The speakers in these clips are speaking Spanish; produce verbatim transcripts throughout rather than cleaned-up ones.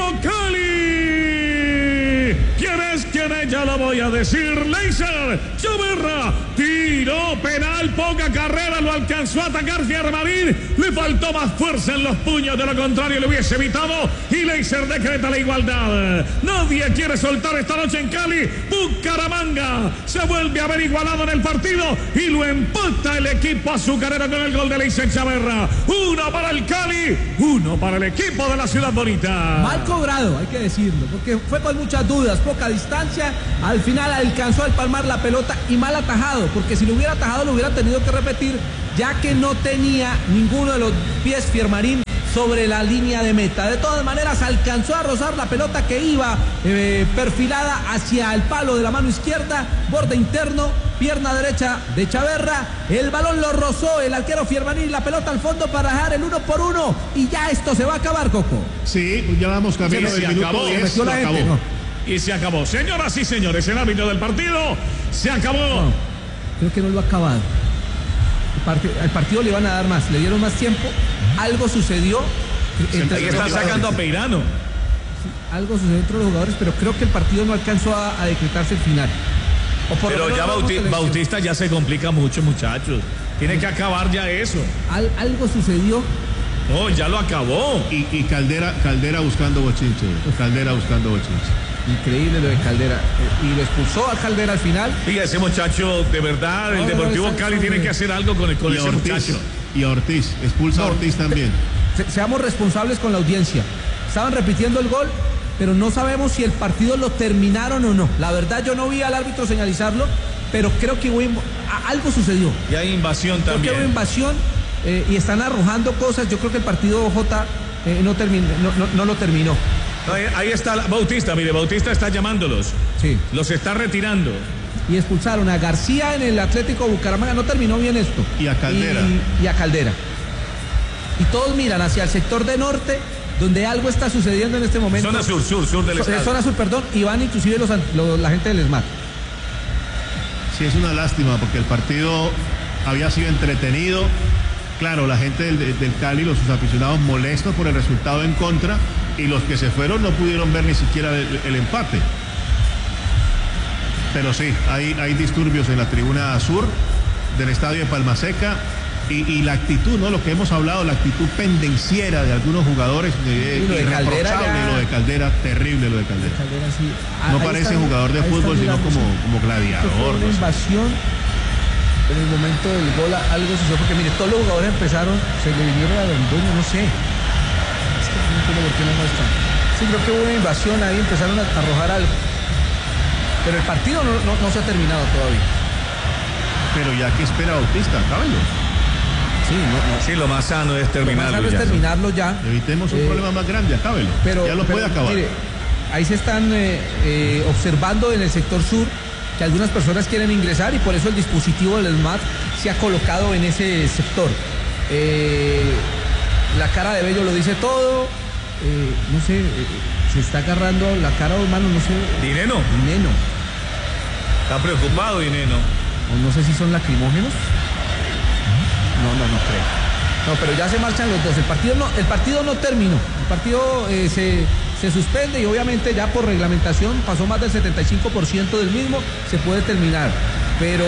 Cali. ¿Quién es? ¿Quién es? Ya lo voy a decir. Leiser Chaverra tiró penal, poca carrera, lo alcanzó a atacar Fiermarín, le faltó más fuerza en los puños, de lo contrario le hubiese evitado, y Leiser decreta la igualdad. Nadie quiere soltar esta noche en Cali. Bucaramanga se vuelve a ver igualado en el partido y lo empata el equipo azucarero con el gol de Leiser Chaverra. Uno para el Cali, uno para el equipo de la Ciudad Bonita. Mal cobrado, hay que decirlo, porque fue con muchas dudas, poca distancia, al final alcanzó a empalmar la pelota y mal atajado, porque si lo hubiera atajado lo hubiera tenido que repetir, ya que no tenía ninguno de los pies Fiermarín sobre la línea de meta. De todas maneras alcanzó a rozar la pelota que iba eh, perfilada hacia el palo de la mano izquierda, borde interno, pierna derecha de Chaverra, el balón lo rozó el arquero Fiermarín, la pelota al fondo para dejar el uno por uno, y ya esto se va a acabar, Coco. Sí, ya vamos camino del minuto diez, se lo acabó. acabó. No. Y se acabó. Señoras y señores, el árbitro del partido se acabó. No, creo que no lo ha acabado. El, part el partido le iban a dar más, le dieron más tiempo, algo sucedió. Ahí está sacando a Peirano. Sí, algo sucedió entre los jugadores, pero creo que el partido no alcanzó a, a decretarse el final. O por pero ya Bauti Bautista ya se complica mucho, muchachos. Tiene que acabar ya eso. Al algo sucedió. No, ya lo acabó. Y, y Caldera, Caldera buscando bochinche. Caldera buscando bochinche. Increíble lo de Caldera. Y lo expulsó a Caldera al final. Y ese muchacho, de verdad, el no, Deportivo no, Cali tiene bien. que hacer algo con, el, con ese Ortiz, muchacho. Y a Ortiz, expulsa no, a Ortiz también. Se, seamos responsables con la audiencia. Estaban repitiendo el gol, pero no sabemos si el partido lo terminaron o no. La verdad, yo no vi al árbitro señalizarlo, pero creo que hubo, algo sucedió. Y hay invasión creo también. Creo que hubo invasión eh, y están arrojando cosas. Yo creo que el partido J eh, no, terminó, no, no, no lo terminó. Ahí, ahí está Bautista, mire, Bautista está llamándolos. Sí. Los está retirando. Y expulsaron a García en el Atlético Bucaramanga. No terminó bien esto. Y a Caldera. Y, y a Caldera. Y todos miran hacia el sector de norte, donde algo está sucediendo en este momento. Zona sur, sur, sur del estado. Zona sur, perdón, y van inclusive los, los, la gente del ESMAD. Sí, es una lástima porque el partido había sido entretenido. Claro, la gente del, del Cali, los sus aficionados molestos por el resultado en contra, y los que se fueron no pudieron ver ni siquiera el, el empate. Pero sí, hay, hay disturbios en la tribuna sur del estadio de Palmaseca. Y, y la actitud, ¿no? Lo que hemos hablado, la actitud pendenciera de algunos jugadores, de, lo de irreprochable ya... lo de Caldera, terrible lo de Caldera. Caldera sí. ah, no parece está, jugador de fútbol, sino como, como gladiador. Fue una no sé. invasión en el momento del gol, algo sucedió, porque mire, todos los jugadores empezaron, se le vinieron a Londoño, no sé. Es que no entiendo por qué no muestran. Sí, creo que hubo una invasión, ahí empezaron a arrojar algo. Pero el partido no, no, no se ha terminado todavía. Pero ya que espera Bautista, cábelo. Sí, no, no. Sí, lo más sano es terminarlo, lo más sano ya. Es terminarlo ya. Evitemos un eh, problema más grande, acábelo. Pero, ya lo pero, puede acabar. Mire, ahí se están eh, eh, observando en el sector sur que algunas personas quieren ingresar y por eso el dispositivo del ESMAD se ha colocado en ese sector. Eh, la cara de Bello lo dice todo. Eh, no sé, eh, se está agarrando la cara de mano, no sé. ¿Dineno? Dineno. Está preocupado, Dineno. O no sé si son lacrimógenos. No, no, no creo. No, pero ya se marchan los dos. El partido no, el partido no terminó. El partido eh, se, se suspende y obviamente ya por reglamentación pasó más del setenta y cinco por ciento del mismo, se puede terminar. Pero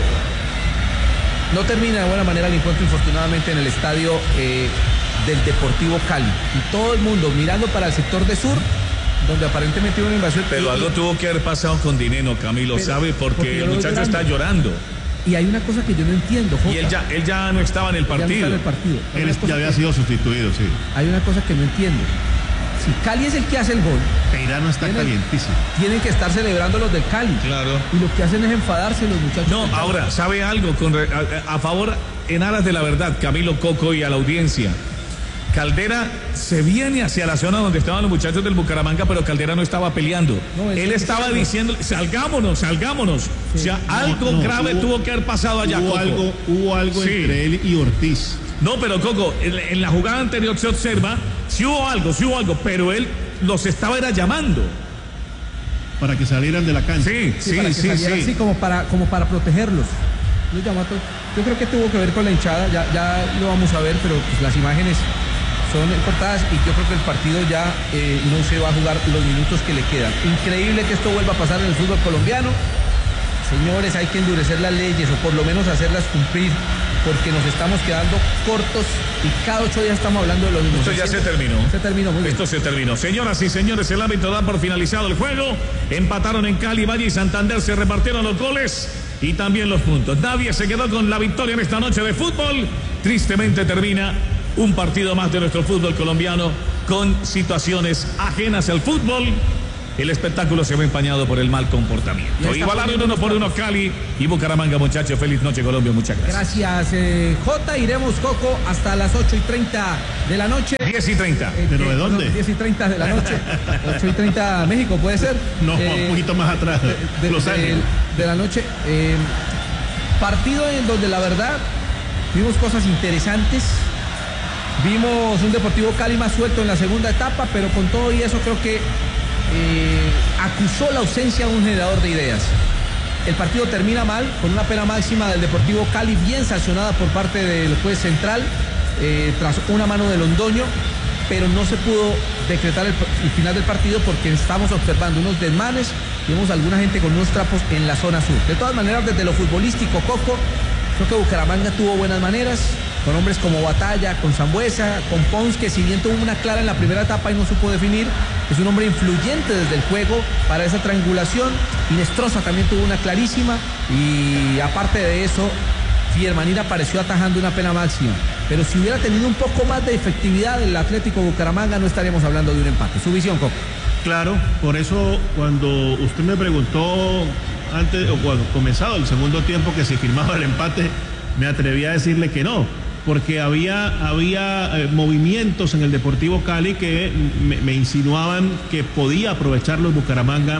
no termina de buena manera el encuentro, infortunadamente, en el estadio eh, del Deportivo Cali. Y todo el mundo mirando para el sector de sur, donde aparentemente hubo una invasión. Pero y, algo y... tuvo que haber pasado con Dineno, Camilo, pero, ¿sabe? Porque, porque el muchacho está llorando. Y hay una cosa que yo no entiendo, Jota. Y él ya, él ya no estaba en el partido. Ya no está en el partido. Él es, ya había que, sido sustituido, sí. Hay una cosa que no entiendo. Si Cali es el que hace el gol, Peirano está tienen, calientísimo. Tienen que estar celebrando los del Cali. Claro. Y lo que hacen es enfadarse los muchachos. No, ahora, ¿sabe algo? Con, a, a favor, en aras de la verdad, Camilo, Coco y a la audiencia. Caldera se viene hacia la zona donde estaban los muchachos del Bucaramanga, pero Caldera no estaba peleando. No, él estaba es diciendo, salgámonos, salgámonos. Sí. O sea, no, algo no, grave hubo, tuvo que haber pasado allá, hubo Coco. Algo, hubo algo sí. entre él y Ortiz. No, pero Coco, en, en la jugada anterior se observa, sí hubo algo, sí hubo algo, pero él los estaba era llamando. Para que salieran de la cancha. Sí, sí, sí. Para que sí, salieran, sí. Así como para, como para protegerlos. Los llamó a todos. Yo creo que tuvo que ver con la hinchada, ya, ya lo vamos a ver, pero pues, las imágenes son cortadas y yo creo que el partido ya eh, no se va a jugar los minutos que le quedan. Increíble que esto vuelva a pasar en el fútbol colombiano. Señores, hay que endurecer las leyes o por lo menos hacerlas cumplir, porque nos estamos quedando cortos y cada ocho días estamos hablando de lo mismo. Esto ya se terminó. Se terminó, muy bien. Esto se terminó. Señoras y señores, el árbitro da por finalizado el juego. Empataron en Cali, Valle y Santander, se repartieron los goles y también los puntos. Nadie se quedó con la victoria en esta noche de fútbol. Tristemente termina un partido más de nuestro fútbol colombiano con situaciones ajenas al fútbol. El espectáculo se ve empañado por el mal comportamiento. Igualaron uno por uno Cali y Bucaramanga, muchachos. Feliz noche, Colombia. Muchas gracias. Gracias, eh, Jota. Iremos, Coco, hasta las ocho y treinta de la noche. diez y treinta. Eh, ¿Pero de eh, dónde? diez y treinta de la noche. ocho y treinta México, ¿puede ser? No, eh, un poquito más atrás. De, de, Los de, años. de la noche. Eh, partido en donde la verdad vimos cosas interesantes. Vimos un Deportivo Cali más suelto en la segunda etapa, pero con todo y eso creo que eh, acusó la ausencia de un generador de ideas. El partido termina mal, con una pena máxima del Deportivo Cali, bien sancionada por parte del juez central, eh, tras una mano de Londoño, pero no se pudo decretar el, el final del partido porque estamos observando unos desmanes, vimos a alguna gente con unos trapos en la zona sur. De todas maneras, desde lo futbolístico, Coco, creo que Bucaramanga tuvo buenas maneras, con hombres como Batalla, con Sambuesa, con Pons, que si bien tuvo una clara en la primera etapa y no supo definir, es un hombre influyente desde el juego para esa triangulación. Inestrosa también tuvo una clarísima y aparte de eso, Fiermanín apareció atajando una pena máxima. Pero si hubiera tenido un poco más de efectividad el Atlético Bucaramanga, no estaríamos hablando de un empate. Su visión, Coco. Claro, por eso cuando usted me preguntó antes o cuando comenzado el segundo tiempo que si firmaba el empate, me atreví a decirle que no, porque había, había eh, movimientos en el Deportivo Cali que me, me insinuaban que podía aprovechar los Bucaramanga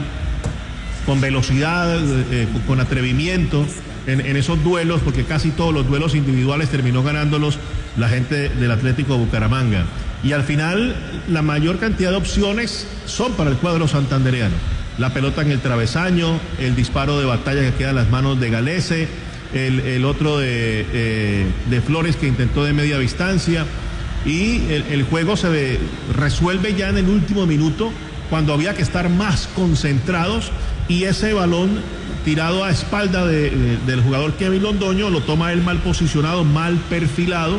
con velocidad, eh, con atrevimiento en, en esos duelos, porque casi todos los duelos individuales terminó ganándolos la gente del Atlético Bucaramanga. Y al final la mayor cantidad de opciones son para el cuadro santandereano. La pelota en el travesaño, el disparo de Batalla que queda en las manos de Galese, el, el otro de, eh, de Flores que intentó de media distancia, y el, el juego se ve, resuelve ya en el último minuto cuando había que estar más concentrados, y ese balón tirado a espalda de, de, del jugador Kevin Londoño lo toma él mal posicionado, mal perfilado,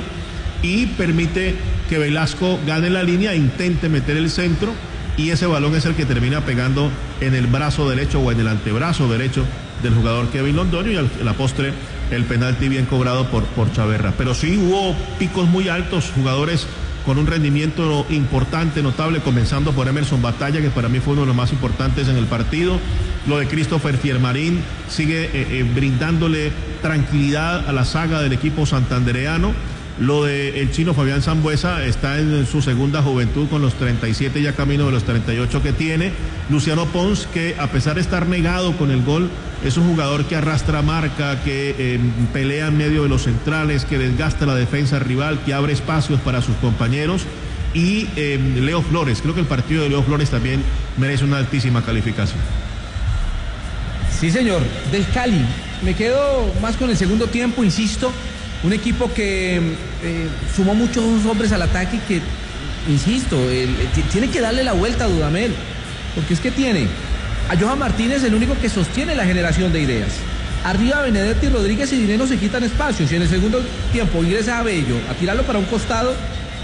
y permite que Velasco gane la línea, intente meter el centro, y ese balón es el que termina pegando en el brazo derecho o en el antebrazo derecho del jugador Kevin Londoño, y a la postre el penalti bien cobrado por, por Chaverra. Pero sí hubo picos muy altos, jugadores con un rendimiento importante, notable, comenzando por Emerson Batalla, que para mí fue uno de los más importantes en el partido. Lo de Christopher Fiermarín sigue eh, eh, brindándole tranquilidad a la saga del equipo santandereano. Lo de el chino Fabián Sambuesa está en su segunda juventud con los treinta y siete, ya camino de los treinta y ocho que tiene. Luciano Pons, que a pesar de estar negado con el gol, es un jugador que arrastra marca, que eh, pelea en medio de los centrales, que desgasta la defensa rival, que abre espacios para sus compañeros. Y eh, Leo Flores, creo que el partido de Leo Flores también merece una altísima calificación. Sí, señor. Del Cali, me quedo más con el segundo tiempo, insisto. Un equipo que eh, sumó muchos hombres al ataque y que, insisto, el, tiene que darle la vuelta a Dudamel, porque es que tiene a Johan Martínez, el único que sostiene la generación de ideas. Arriba Benedetti, Rodríguez y Dinero se quitan espacios, y en el segundo tiempo ingresa a Bello a tirarlo para un costado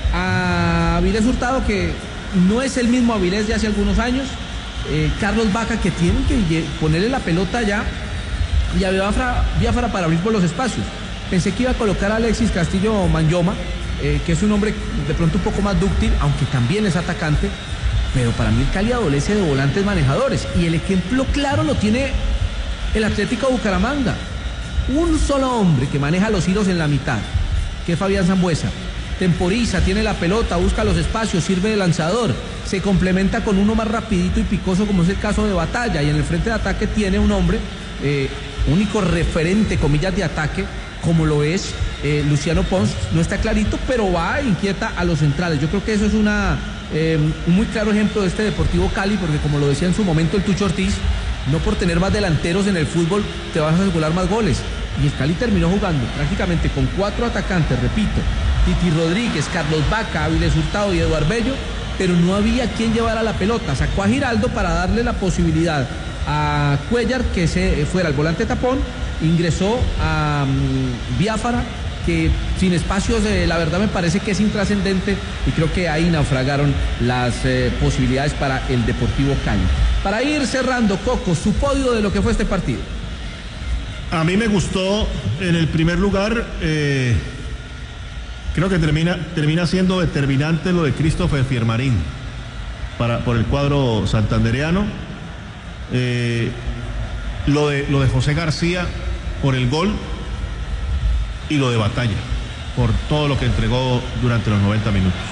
a Avilés Hurtado, que no es el mismo Avilés de hace algunos años, eh, Carlos Vaca, que tiene que ponerle la pelota ya, y a Biafra, Biafra para abrir por los espacios. Pensé que iba a colocar a Alexis Castillo Manyoma, eh, que es un hombre de pronto un poco más dúctil, aunque también es atacante, pero para mí el Cali adolece de volantes manejadores, y el ejemplo claro lo tiene el Atlético Bucaramanga. Un solo hombre que maneja los hilos en la mitad, que es Fabián Sambuesa, temporiza, tiene la pelota, busca los espacios, sirve de lanzador, se complementa con uno más rapidito y picoso, como es el caso de Batalla, y en el frente de ataque tiene un hombre, eh, único referente, comillas, de ataque, como lo es eh, Luciano Pons. No está clarito, pero va e inquieta a los centrales. Yo creo que eso es una eh, un muy claro ejemplo de este Deportivo Cali, porque como lo decía en su momento el Tucho Ortiz, no por tener más delanteros en el fútbol te vas a asegurar más goles. Y el Cali terminó jugando prácticamente con cuatro atacantes, repito, Titi Rodríguez, Carlos Vaca, Áviles Hurtado y Eduardo Bello, pero no había quien llevara la pelota. Sacó a Giraldo para darle la posibilidad a Cuellar que se fuera al volante tapón, ingresó a um, Biafara, que sin espacios, eh, la verdad me parece que es intrascendente, y creo que ahí naufragaron las eh, posibilidades para el Deportivo Cali. Para ir cerrando, Coco, su podio de lo que fue este partido. A mí me gustó, en el primer lugar, eh, creo que termina, termina siendo determinante lo de Christopher Fiermarín para, por el cuadro santandereano. Eh, lo, de, lo de José García por el gol, y lo de Batalla por todo lo que entregó durante los noventa minutos.